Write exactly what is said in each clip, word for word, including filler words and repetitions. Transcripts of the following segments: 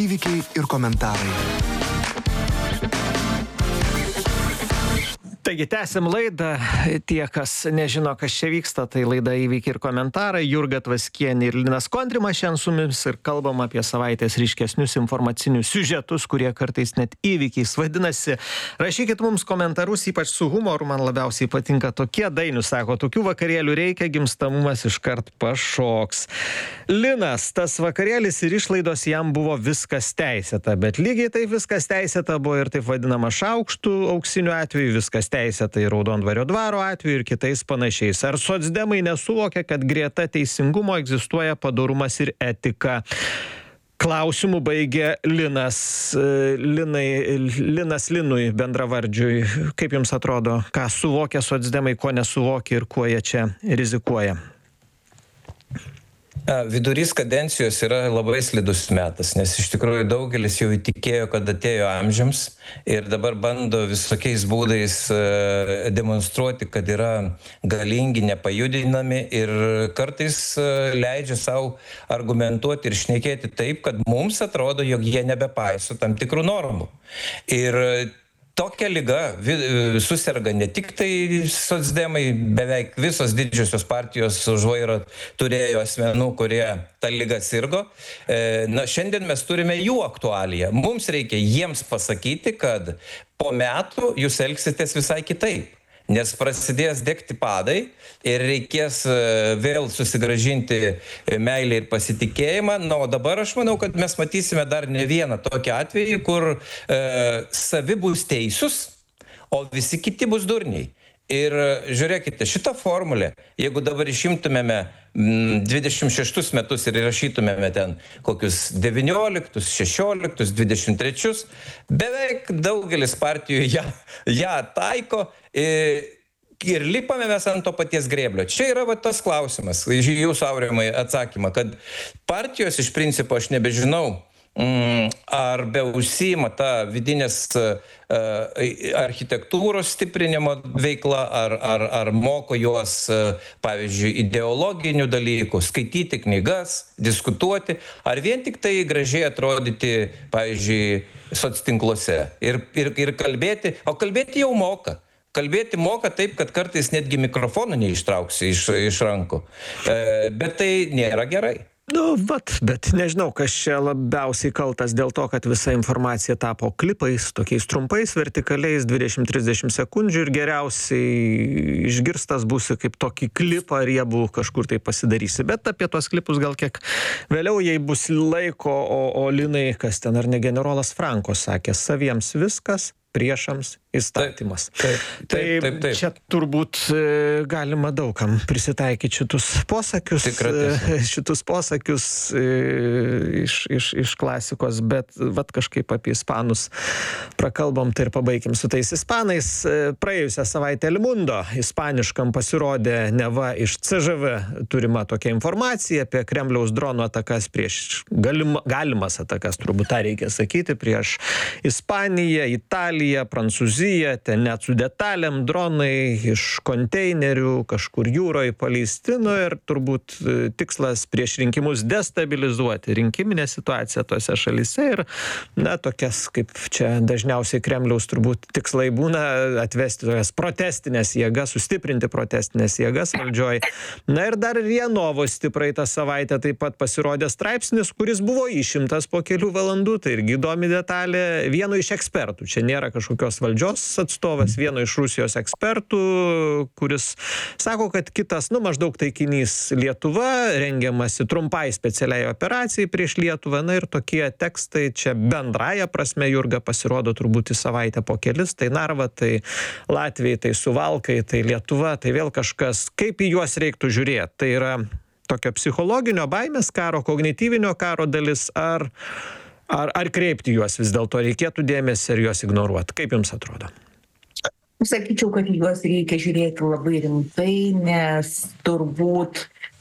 Įvykiai ir komentarai. Taigi, tęsim laidą. Tie, kas nežino, kas čia vyksta, tai laida Įvykiai ir komentarai. Jurga Tvaskienė ir Linas Kontrimas šiandien su mumis ir kalbam apie savaitės ryškesnius informacinius siužetus, kurie kartais net įvykiais vadinasi. Rašykit mums komentarus, ypač su humoru, man labiausiai patinka tokie. Dainius sako, tokių vakarėlių reikia, gimstamumas iškart pašoks. Linas, tas vakarėlis ir išlaidos jam buvo viskas teisėta, bet lygiai taip viskas teisėta buvo ir taip vadinama šaukštų auksinių atveju viskas teisėta. Teisėtai Raudondvario dvaro atveju ir kitais panašiais. Ar socdemai nesuvokia, kad greta teisingumo egzistuoja padorumas ir etika? Klausimų baigė Linas, Linai, Linas Linui bendravardžiui. Kaip jums atrodo, ką suvokia socdemai, ko nesuvokia ir kuo jie čia rizikuoja? Vidurys kadencijos yra labai slidus metas, nes iš tikrųjų daugelis jau įtikėjo, kad atėjo amžiams ir dabar bando visokiais būdais demonstruoti, kad yra galingi, nepajudinami ir kartais leidžia savo argumentuoti ir šnekėti taip, kad mums atrodo, jog jie nebepaiso tam tikrų normų. Ir tokia liga suserga ne tik tai socdemai, beveik visos didžiosios partijos už vairo turėjo asmenų, kurie tą ligą sirgo. Na, šiandien mes turime jų aktualiją. Mums reikia jiems pasakyti, kad po metų jūs elgsitės visai kitaip. Nes prasidės degti padai ir reikės vėl susigrąžinti meilę ir pasitikėjimą. Na, o dabar aš manau, kad mes matysime dar ne vieną tokį atvejį, kur e, savi bus teisūs, o visi kiti bus durniai. Ir žiūrėkite, šitą formulę, jeigu dabar išimtumėme dvidešimt šeštus metus ir įrašytumėme ten kokius devynioliktus, šešioliktus, dvidešimt trečius, beveik daugelis partijų ją, ją taiko ir, ir lipame mes ant to paties grėblio. Čia yra va, tas klausimas, jūsų Aurimai atsakymą, kad partijos iš principo aš nebežinau, ar be užsiima ta vidinės uh, architektūros stiprinimo veikla, ar, ar, ar moko juos, uh, pavyzdžiui, ideologinių dalykų, skaityti knygas, diskutuoti, ar vien tik tai gražiai atrodyti, pavyzdžiui, soctinkluose ir, ir, ir kalbėti, o kalbėti jau moka. Kalbėti moka taip, kad kartais netgi mikrofoną neištrauksi iš, iš rankų, uh, bet tai nėra gerai. Nu, vat, bet nežinau, kas čia labiausiai kaltas dėl to, kad visa informacija tapo klipais, tokiais trumpais, vertikaliais, dvidešimt trisdešimt sekundžių ir geriausiai išgirstas būsi kaip tokį klipą riebų kažkur tai pasidarysi. Bet apie tuos klipus gal kiek vėliau, jei bus laiko, o, o Linai, kas ten ar ne generolas Franko sakė, saviems viskas, priešams įstatymas. Taip, taip, taip, taip, taip. Čia turbūt galima daugam prisitaikyti šitus posakius, šitus posakius iš, iš, iš klasikos, bet vat kažkaip apie ispanus prakalbam, tai ir pabaigim su tais ispanais. Praėjusią savaitę El Mundo ispaniškam pasirodė neva iš C Ž V turima tokia informacija apie Kremliaus dronų atakas prieš, galima, galimas atakas, turbūt tą reikia sakyti, prieš Ispaniją, Italiją, Prancūziją, ten net su detalėm, dronai iš konteinerių, kažkur jūroje paleisti, nu ir turbūt tikslas prieš rinkimus destabilizuoti rinkiminę situaciją tose šalyse ir, na, tokias, kaip čia dažniausiai Kremliaus turbūt tikslai būna, atvesti tokias protestinės jėgas, sustiprinti protestinės jėgas valdžioj. Na ir dar Ria Novosti praeitą savaitę taip pat pasirodė straipsnis, kuris buvo išimtas po kelių valandų, tai irgi įdomi detalė, vieno iš ekspertų, čia nėra kažkokios valdžios atstovas, vieno iš Rusijos ekspertų, kuris sako, kad kitas, nu, maždaug taikinys Lietuva, rengiamasi trumpai specialiai operacijai prieš Lietuvą, na ir tokie tekstai čia bendraja prasme, Jurga, pasirodo turbūt į savaitę po kelis, tai Narva, tai Latvijai, tai Suvalkai, tai Lietuva, tai vėl kažkas, kaip į juos reiktų žiūrėti, tai yra tokio psichologinio baimės karo, kognityvinio karo dalis, ar Ar, ar kreipti juos vis dėlto reikėtų dėmesį ir juos ignoruoti? Kaip jums atrodo? Sakyčiau, kad juos reikia žiūrėti labai rimtai, nes turbūt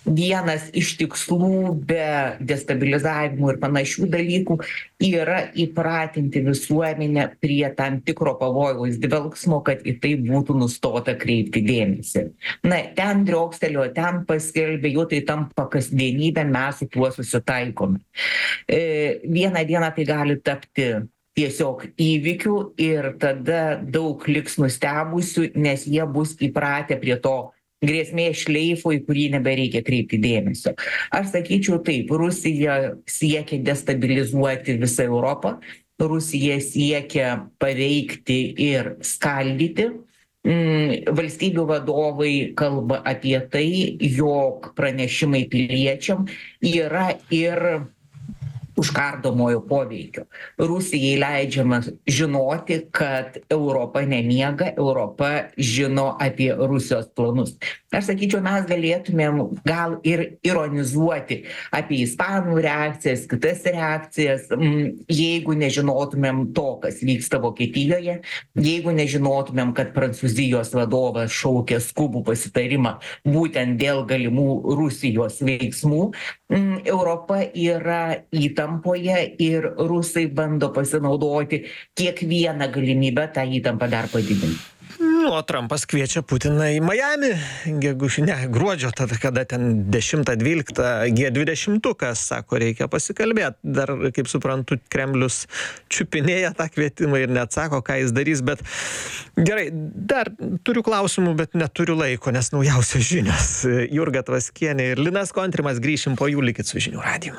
vienas iš tikslų be destabilizavimų ir panašių dalykų yra įpratinti visuomenę prie tam tikro pavojaus dvelksmo, kad į tai būtų nustota kreipti dėmesį. Na, ten driokstelio, ten paskelbė, jau tai tampa kasdienybė, mes su tuo susitaikome. E, vieną dieną tai gali tapti tiesiog įvykių ir tada daug liks nustebusių, nes jie bus įpratę prie to grėsmės šleifo, į kurį nebereikia kreipti dėmesio. Aš sakyčiau taip, Rusija siekia destabilizuoti visą Europą, Rusija siekia paveikti ir skaldyti. Valstybių vadovai kalba apie tai, jog pranešimai piliečiam yra ir užkardomojo poveikio. Rusijai leidžiama žinoti, kad Europa nemiega, Europa žino apie Rusijos planus. Aš sakyčiau, mes galėtumėm gal ir ironizuoti apie ispanų reakcijas, kitas reakcijas, jeigu nežinotumėm to, kas vyksta Vokietijoje, jeigu nežinotumėm, kad Prancūzijos vadovas šaukė skubų pasitarimą būtent dėl galimų Rusijos veiksmų. Europa yra įtampoje ir Rusai bando pasinaudoti kiekvieną galimybę tą įtampą dar padidinti. O Trumpas kviečia Putiną į Miami, gegužį, ne, gruodžio, tada, kada ten dešimtą dvyliktą G dvidešimtukas, sako, reikia pasikalbėti. Dar, kaip suprantu, Kremlius čiupinėja tą kvietimą ir neatsako, ką jis darys, bet gerai, dar turiu klausimų, bet neturiu laiko, nes naujausios žinios. Jurga Tvaskienė ir Linas Kontrimas, grįšim po jų, likit su žinių radiju.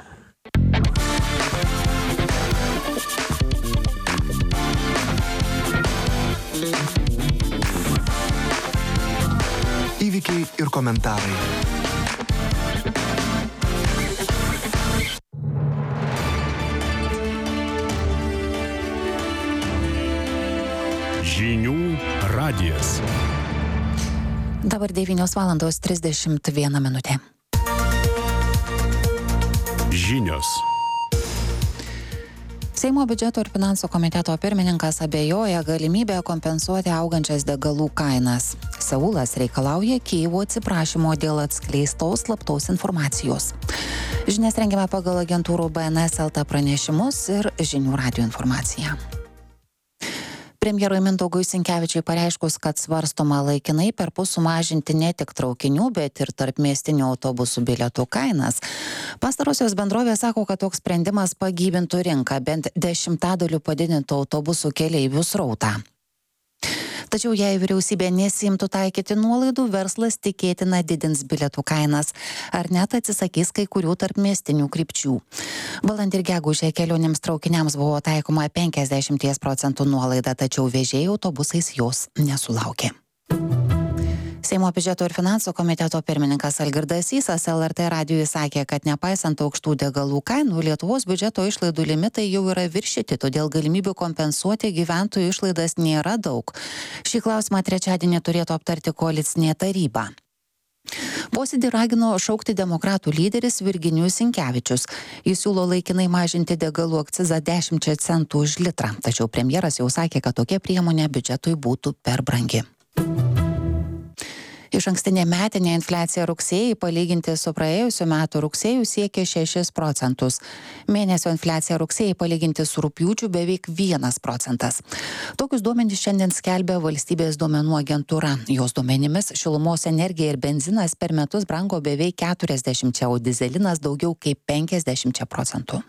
Įvykiai ir komentarai. Žinių radijas. Dabar devynios valandos trisdešimt viena minutė. Žinios. Seimo biudžeto ir finansų komiteto pirmininkas abejoja galimybę kompensuoti augančias degalų kainas. Seulas reikalauja Kijevo atsiprašymo dėl atskleistos slaptos informacijos. Žinias rengiame pagal agentūrų B N S L T pranešimus ir Žinių radijo informaciją. Premjerui Mindaugui Sinkevičiui pareiškus, kad svarstoma laikinai perpus sumažinti ne tik traukinių, bet ir tarpmiestinių autobusų bilietų kainas. Pastarosios bendrovės sako, kad toks sprendimas pagyvintų rinką, bent dešimtadaliu padidintų autobusų keleivių srautą. Tačiau jei vyriausybė nesiimtų taikyti nuolaidų, verslas tikėtina didins bilietų kainas ar net atsisakys kai kurių tarpmiestinių krypčių. Balandį ir gegužę kelionėms traukiniams buvo taikoma penkiasdešimt procentų nuolaida, tačiau vežėjai autobusais jos nesulaukė. Seimo biudžeto ir finansų komiteto pirmininkas Algirdas Sysas L R T radijui sakė, kad nepaisant aukštų degalų kainų, Lietuvos biudžeto išlaidų limitai jau yra viršyti, todėl galimybių kompensuoti gyventojų išlaidas nėra daug. Šį klausimą trečiadienį turėtų aptarti koalicinė taryba. Posėdį ragino šaukti demokratų lyderis Virginijus Sinkevičius. Jis siūlo laikinai mažinti degalų akcizą dešimčia centų už litrą, tačiau premjeras jau sakė, kad tokia priemonė biudžetui būtų per brangi. Išankstinė metinė infliacija rugsėjį palyginti su praėjusiu metu rugsėju siekė šešis procentus. Mėnesio infliacija rugsėjį palyginti su rugpjūčiu beveik vienas procentas. Tokius duomenys šiandien skelbia valstybės duomenų agentūra. Jos duomenimis šilumos energija ir benzinas per metus brango beveik keturiasdešimčia, o dizelinas daugiau kaip penkiasdešimčia procentų.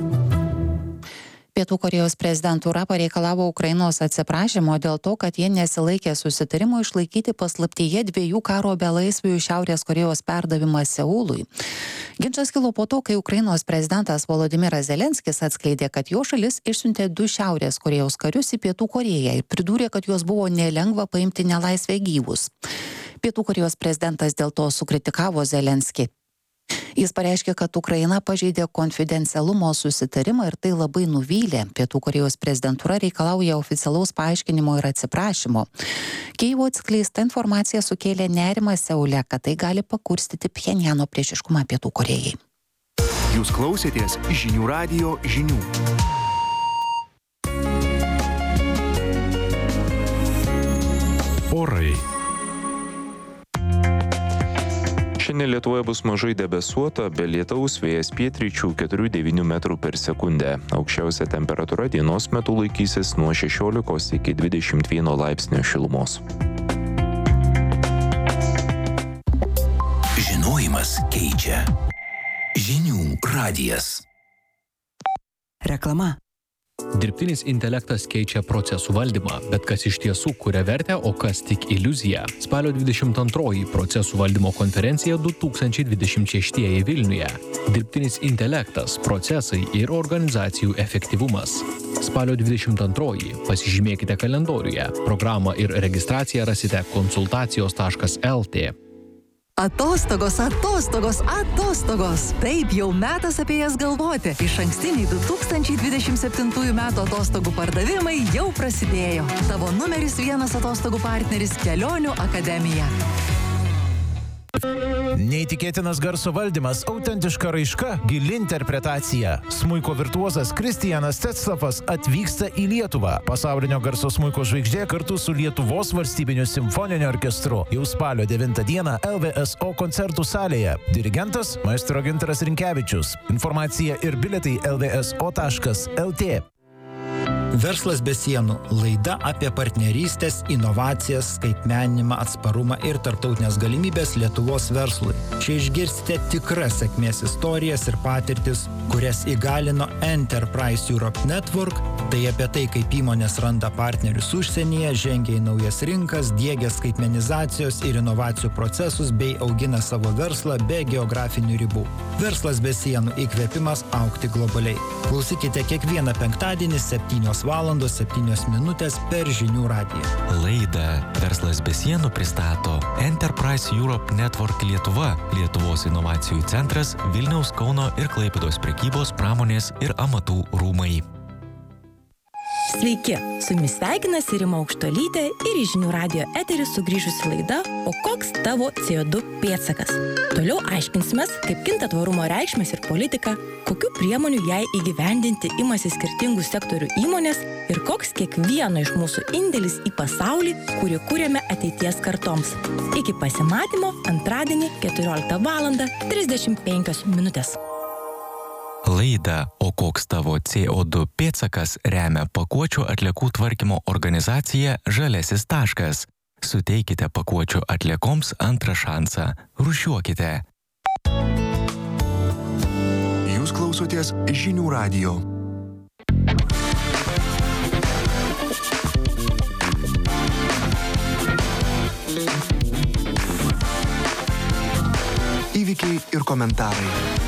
Pietų Korėjos prezidentūra pareikalavo Ukrainos atsiprašymo dėl to, kad jie nesilaikė susitarimo išlaikyti paslaptyje dviejų karo belaisvių Šiaurės Korėjos perdavimą Seului. Ginčas kilo po to, kai Ukrainos prezidentas Volodymyras Zelenskis atskleidė, kad jo šalis išsiuntė du Šiaurės Korėjos karius į Pietų Korėją ir pridūrė, kad juos buvo nelengva paimti nelaisvę gyvus. Pietų Korėjos prezidentas dėl to sukritikavo Zelenskį. Jis pareiškė, kad Ukraina pažeidė konfidencialumo susitarimą ir tai labai nuvylė. Pietų Korėjos prezidentūra reikalauja oficialaus paaiškinimo ir atsiprašymo. Kijevo atskleista informacija sukėlė nerimą Seule, kad tai gali pakurstyti Pchenjano priešiškumą Pietų Korėjai. Jūs klausėtės Žinių radijo žinių. Orai. Trečiadienį Lietuvoje bus mažai debesuota, be lietaus, vėjas pietryčių keturi devyni metrų per sekundę. Aukščiausia temperatūra dienos metu laikysis nuo šešiolikos iki dvidešimt vieno laipsnio šilumos. Žinojimas keičia. Žinių radijas. Reklama. Dirbtinis intelektas keičia procesų valdymą, bet kas iš tiesų kuria vertę, o kas tik iliuzija. Spalio dvidešimt antroji procesų valdymo konferencija du tūkstančiai dvidešimt šeštieji Vilniuje. Dirbtinis intelektas, procesai ir organizacijų efektyvumas. Spalio dvidešimt antroji pasižymėkite kalendoriuje. Programą ir registraciją rasite konsultacijos taškas el tė. Atostogos, atostogos, atostogos. Taip, jau metas apie jas galvoti. Išankstiniai du tūkstančiai dvidešimt septintųjų metų atostogų pardavimai jau prasidėjo. Tavo numeris vienas atostogų partneris Kelionių akademija. Neįtikėtinas garso valdymas, autentiška raiška, gili interpretacija. Smuiko virtuozas Kristijanas Tetslavas atvyksta į Lietuvą. Pasaulinio garso smuiko žvaigždė kartu su Lietuvos valstybiniu simfoniniu orkestru. Jau spalio devintą dieną el vė es o koncertų salėje. Dirigentas maestro Gintaras Rinkevičius. Informacija ir bilietai el vė es o taškas el tė. Verslas be sienų – laida apie partnerystės, inovacijas, skaitmeninimą, atsparumą ir tarptautinės galimybės Lietuvos verslui. Čia išgirsite tikras sėkmės istorijas ir patirtis, kurias įgalino Enterprise Europe Network. Tai apie tai, kaip įmonės randa partnerius užsienyje, žengia į naujas rinkas, diegia skaitmenizacijos ir inovacijų procesus bei augina savo verslą be geografinių ribų. Verslas be sienų – įkvėpimas augti globaliai. Klausykite kiekvieną penktadienį septynios valandos septynios minutės per Žinių radiją. Laidą Verslas be sienų pristato Enterprise Europe Network Lietuva, Lietuvos inovacijų centras, Vilniaus, Kauno ir Klaipėdos prekybos, pramonės ir amatų rūmai. Sveiki, su jumis sveikinasi Rima Aukštuolytė ir į Žinių radijo eterį sugrįžusi laida O koks tavo C O du pėdsakas? Toliau aiškinsimės, kaip kinta tvarumo reikšmės ir politika, kokių priemonių jai įgyvendinti imasi skirtingų sektorių įmonės ir koks kiekvieno iš mūsų indėlis į pasaulį, kurį kūrėme ateities kartoms. Iki pasimatymo antradienį keturioliktą valandą trisdešimt penkios minutės. Laidą O koks tavo C O du pėdsakas remia pakuočių atliekų tvarkymo organizacija Žaliasis taškas. Suteikite pakuočių atliekoms antrą šansą. Rūšiuokite. Jūs klausotės Žinių radijo. Įvykiai ir komentarai.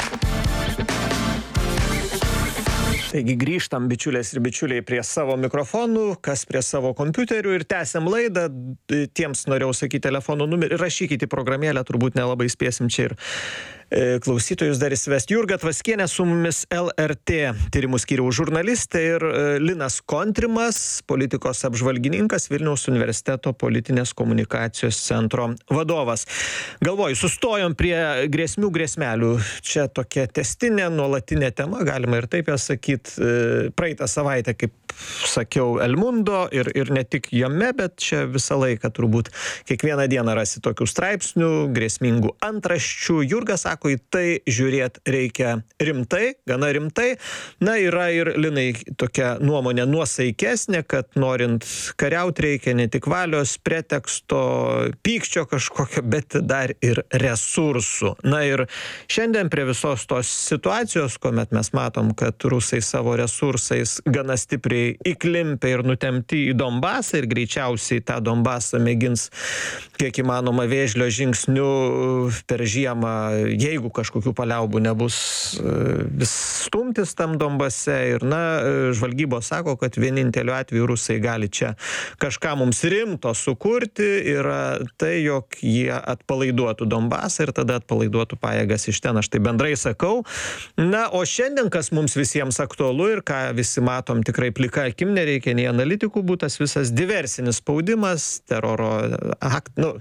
Taigi grįžtam, bičiulės ir bičiuliai, prie savo mikrofonų, kas prie savo kompiuterių ir tęsiam laidą. Tiems norėjau sakyti telefono numerį, rašykite į programėlę, turbūt nelabai spėsim čia ir e, klausytojus dar įsivesti. Jurga Tvaskienė su mumis el er tė tyrimų skyriaus žurnalistė ir e, Linas Kontrimas, politikos apžvalgininkas, Vilniaus universiteto politinės komunikacijos centro vadovas. Galvoju, sustojom prie grėsmių grėsmelių. Čia tokia tęstinė, nuolatinė tema, galima ir taip ją sakyti. Praeitą savaitę, kaip sakiau, Elmundo ir, ir ne tik jame, bet čia visą laiką turbūt kiekvieną dieną rasi tokių straipsnių, grėsmingų antraščių. Jurga sako, į tai žiūrėt reikia rimtai, gana rimtai. Na, yra ir Linai tokia nuomonė nuosaikesnė, kad norint kariauti reikia ne tik valios, preteksto, pykčio kažkokio, bet dar ir resursų. Na ir šiandien prie visos tos situacijos, kuomet mes matom, kad rusai savo resursais gana stipriai įklimpę ir nutemti į Donbasą ir greičiausiai tą Donbasą mėgins kiek įmanoma vėžlio žingsnių per žiemą, jeigu kažkokių paliaubų nebus, vis stumtis tam Donbase. Ir na, žvalgybos sako, kad vieninteliu atveju rusai gali čia kažką mums rimto sukurti, yra tai, jog jie atpalaiduotų Donbasą ir tada atpalaiduotų pajėgas iš ten, aš tai bendrai sakau. Na, o šiandien, kas mums visiems aktualu ir ką visi matom tikrai plika akim, nereikia nei analitikų būtas visas diversinis spaudimas, teroro akt, nu,